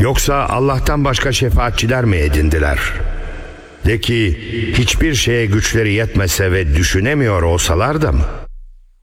Yoksa Allah'tan başka şefaatçiler mi edindiler? De ki, hiçbir şeye güçleri yetmese ve düşünemiyor olsalar da mı?